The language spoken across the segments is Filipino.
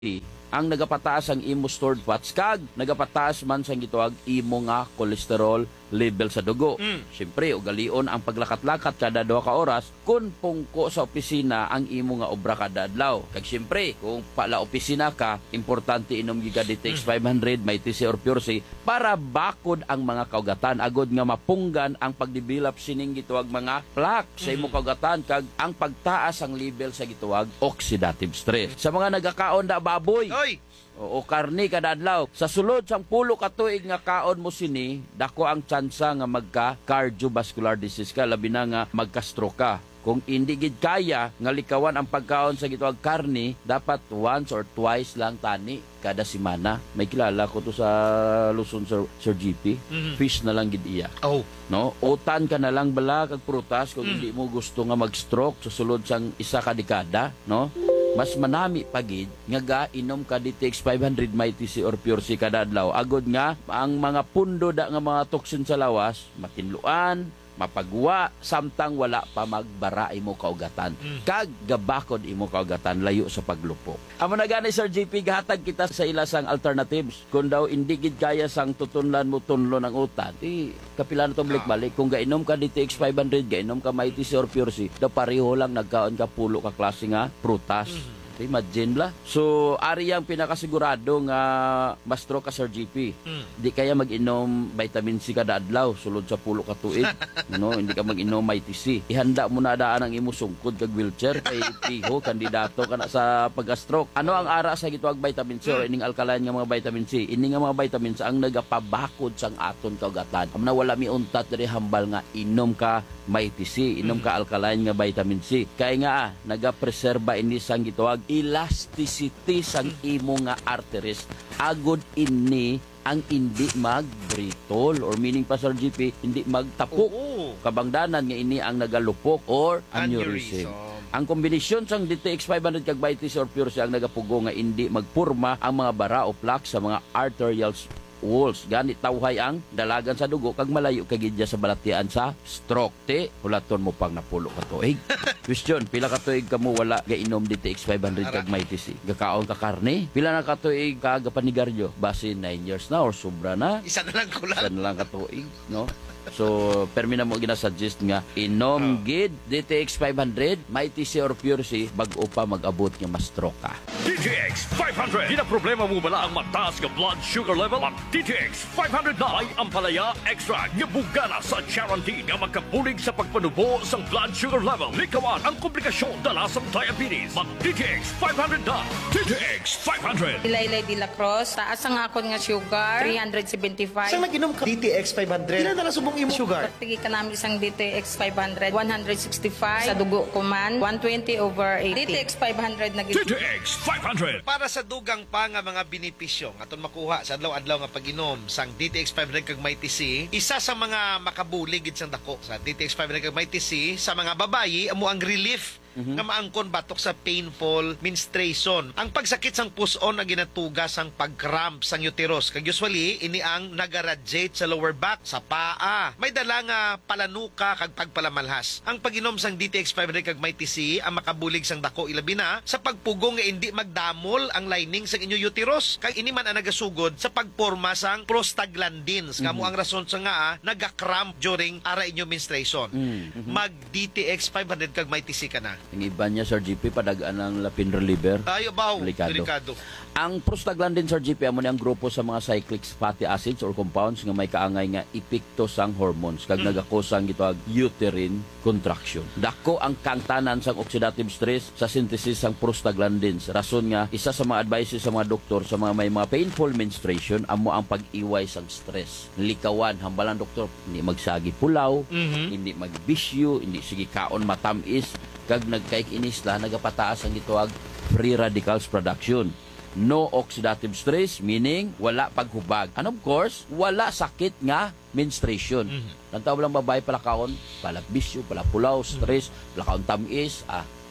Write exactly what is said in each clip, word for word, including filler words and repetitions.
ang nagapataas ang imo stored fats kag nagapataas man sang gituag imo nga cholesterol level sa dugo. Mm. Siyempre, ugalion ang paglakat-lakat kada duha ka oras kung pungko sa opisina ang imo nga obra kada adlaw. Kag siyempre, kung pala opisina ka, importante inom giga D T X five hundred, may T C or Pure C para bakod ang mga kaugatan agod nga mapunggan ang pagdevelop sining gituag mga plaque sa imo kaugatan kag ang pagtaas ang level sa gituag oxidative stress. Sa mga nagakaon da baboy, Oy! o karni kada adlaw sa sulod sang pulo ka tuig nga kaon mo sini dako ang tsansa nga magka cardiovascular disease ka labi na nga magka-stroke ka. Kung hindi gid kaya nga likawan ang pagkaon sa gituag karni, dapat once or twice lang tani kada semana. May kilala ko to sa Luzon, Sir, Sir G P. Mhm. Fish na lang gid iya. Oh. No, utan ka na lang bala kag prutas kung Mm. hindi mo gusto nga mag-stroke sa sulod sang isa ka dekada, no? Mas manami pagid nga ga inom ka D T X five hundred may T C or Pure C kada adlaw agod nga ang mga pundo da nga mga toxin sa lawas matinluan, mapagwa samtang wala pa magbara imo kaugatan. Mm. Kag gabakod imo kaugatan layo sa paglupok. Amo na gani Sir G P gahatag kita sa ilasang alternatives. Kung daw hindi gid kaya sang tutunlan mo tunlon ang utan, di kapila na to balik-balik. Kung gainom ka D T X five hundred, gainom ka may T C or Pure C, daw pareho lang nagkaon ka pulo ka klase nga prutas. Mm. Imagine la. So, ari ang pinakasigurado nga mastro ka Sir G P. Mm. Di kaya mag-inom vitamin C kada adlaw sulod sa pulo ka tuig. no, hindi ka mag-inom may T C. Ihanda mo na daan ang imo sungkod kag wheelchair kay piho kandidato kana sa pag-stroke. Ano ang ara sa gituag vitamin C or ining alkaline nga mga vitamin C? Ini nga mga vitamins ang nagapabakod sang aton kaugatan. Amna wala mi untat diri hambal nga inom ka may T C, inom ka alkaline nga vitamin C. Kaya nga ah, nagapreserba ini sang gituag elasticity sang imo nga arteries agod ini ang hindi magbritol or meaning pa Sir G P hindi magtapok Oo. kabangdanan nga ini ang nagalupok or aneurysm. Aneurysm. Ang kombinasyon sang D T X five hundred kag may T C or Pure C ang nagapugo nga hindi magpurma ang mga bara o plaque sa mga arterial walls. Gani tawhay ang dalagan sa dugo kag malayo kagidya sa balatian sa stroke. Te, hulaton mo pang napulo ka tuig. Question, pila ka tuig ka mo wala gainom D T X five hundred kag may T C? Gakaon ka karne? Pila na ka tuig ka gapanigaryo? Base nine years na or sobra na? Isa na lang ko lang. Isa na lang ka tuig, no? So, permi na mo ginasuggest nga inom Oh. gid D T X five hundred, may T C or Pure C bag-o pa mag-abot nga ma-stroke ka. D T X five hundred. Di na problema mo bala ang mataas nga blood sugar level? Ang D T X five hundred na ay Ampalaya Extra nga bugana sa guarantee nga magkabulig sa pagpanubo sa blood sugar level. Likawan ang komplikasyon dala sa diabetes. Mag D T X five hundred na. D T X five hundred. Ilaylay de la Cruz, taas ang akon nga sugar, three seventy-five. Saan nag-inom ka? D T X five hundred. Ilan na lang subong imo sugar? Pagtigi ka namin isang D T X five hundred, one sixty-five. Sa dugo ko man, one twenty over eighty. D T X five hundred na D T X five hundred. Para sa dugang pa nga mga benepisyo nga aton makuha sa adlaw-adlaw nga pag-inom sang D T X five hundred kag may T C, isa sa mga makabulig gid sang dako sa D T X five hundred kag may T C sa mga babayi amo ang relief nga maangkon batok sa painful menstruation. Ang pagsakit sang puson na ginatugas ang pag-cramp sang uterus. Kag usually ini ang nagaradiate sa lower back, sa paa. May dala nga palanuka kag pagpalamalhas. Ang pag-inom sang D T X five hundred kag may T C ang makabulig sang dako ilabi na sa pagpugong nga hindi magdamol ang lining sang inyo uterus. Kag ini man ang nagasugod sa pagporma sang prostaglandins. Kamo ang rason sa nga ah, naga-cramp during ara inyo menstruation. Mm. Mag D T X five hundred kag may T C ka na. Ang iba niya Sir G P padagaan ng lapin reliever. Ayo baw, Delikado. delikado. Ang prostaglandin Sir G P amo ni ang grupo sa mga cyclic fatty acids or compounds nga may kaangay nga epekto sang hormones kag nagakosang gitawag uterine contraction. Dako ang kangtanan sang oxidative stress sa synthesis sang prostaglandins. Rason nga isa sa mga advices sa mga doktor sa mga may mga painful menstruation amo ang pag-iway sang stress. Likawan hambalan doktor, hindi magsagi pulaw, Mhm. hindi magbisyo, hindi sige kaon matamis kag nagkaik inis la nagapataas ang gitawag free radicals production. No oxidative stress, meaning wala paghubag. And of course, wala sakit nga menstruation. Mm-hmm. Nantaw lang babae pala kaon, pala bisyo, pala pulaw, stress, pala kaon tamis, ah,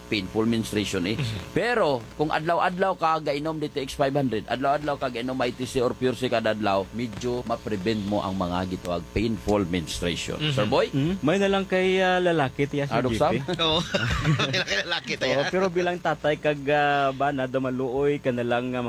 painful menstruation eh. Pero kung adlaw-adlaw ka gainom D T X five hundred, adlaw-adlaw ka gainom I T C or Pure C kada adlaw, medyo ma-prevent mo ang mga gitawag painful menstruation. Sir Boy? Hmm? May na lang kay ah, lalaki tiya si Adok G P. Sam? Oo. Lalaki Oo, tayo. pero bilang tatay kag uh, bana damaluoy ka na lang nga